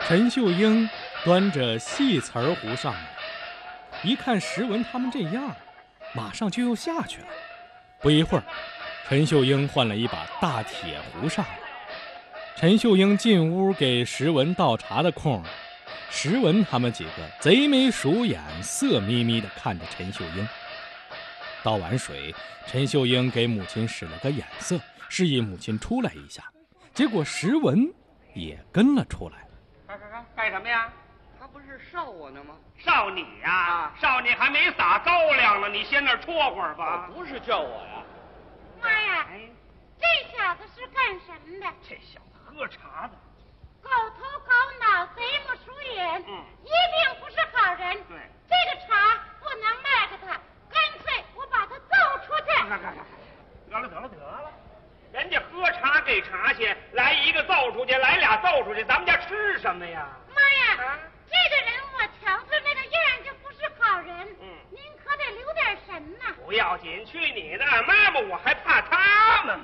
陈秀英端着细瓷儿壶上来，一看石文他们这样，马上就又下去了。不一会儿，陈秀英换了一把大铁壶上来。陈秀英进屋给石文倒茶的空，石文他们几个贼眉鼠眼、色眯眯地看着陈秀英。倒完水，陈秀英给母亲使了个眼色，示意母亲出来一下。结果石文也跟了出来。 干什么呀？ 他不是烧我呢吗？ 烧你呀！烧你还没撒高粱呢，你先那儿戳会儿吧。 不是叫我呀。 妈呀，这小子是干什么的？ 这小子喝茶的， 狗头狗脑，贼不鼠眼，一定不是好人。 对， 这个茶不能卖给他，干脆我把他揍出去。 得了，人家喝茶给茶去，来一个揍出去，来俩揍出去，咱们家吃什么呀？ 妈呀，这个人我瞧着那个样就不是好人。您可得留点神呐。 不要紧，去你的！妈妈，我还怕他们吗？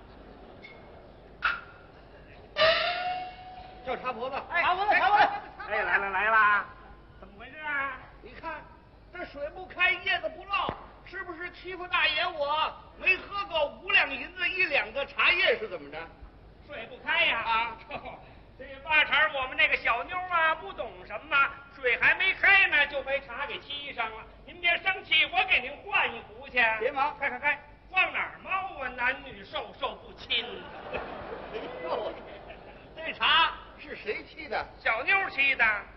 叫茶婆子， 茶婆子！哎，来啦！怎么回事啊？ 你看这水不开，叶子不落，是不是欺负大爷我没喝够5两银子1两个茶叶是怎么着？ 水不开呀！这八成我们那个小妞啊不懂什么，水还没开呢就被茶给沏上了。您别生气，我给您换一壶去。 别忙， 开，往哪儿猫啊？男女授受不亲。 这茶是谁沏的？ 小妞沏的。